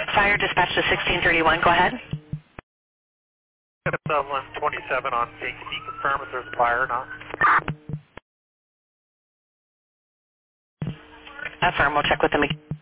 Fire dispatch to 1631, go ahead. 127 on scene. Can you confirm if there's a fire or not? Affirm, we'll check with them again.